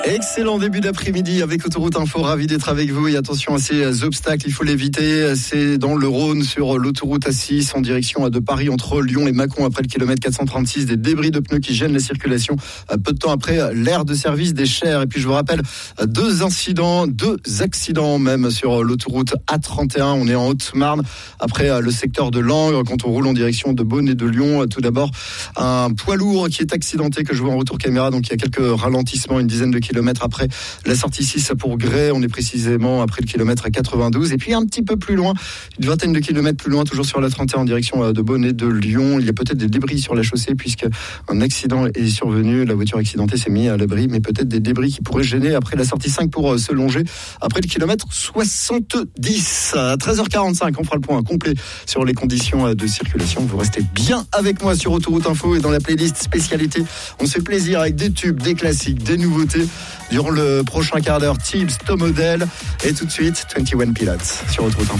Excellent début d'après-midi avec Autoroute Info, ravi d'être avec vous et attention à ces obstacles, il faut l'éviter, c'est dans le Rhône sur l'autoroute A6 en direction de Paris entre Lyon et Mâcon après le kilomètre 436, des débris de pneus qui gênent la circulation peu de temps après l'aire de service des Chers. Et puis je vous rappelle deux accidents même sur l'autoroute A31, on est en Haute-Marne après le secteur de Langres quand on roule en direction de Beaune et de Lyon. Tout d'abord un poids lourd qui est accidenté que je vois en retour caméra, donc il y a quelques ralentissements, une dizaine de kilomètres après la sortie 6 pour Grès, on est précisément après le kilomètre 92 et puis un petit peu plus loin, une vingtaine de kilomètres plus loin, toujours sur la 31 en direction de Beaune et de Lyon, il y a peut-être des débris sur la chaussée puisque un accident est survenu, la voiture accidentée s'est mise à l'abri, mais peut-être des débris qui pourraient gêner après la sortie 5 pour se longer après le kilomètre 70. À 13h45, on fera le point complet sur les conditions de circulation. Vous restez bien avec moi sur Autoroute Info et dans la playlist spécialité. On se fait plaisir avec des tubes, des classiques, des nouveautés durant le prochain quart d'heure. Tibbs, Tom Odell et tout de suite 21 Pilots sur Autoroute Info.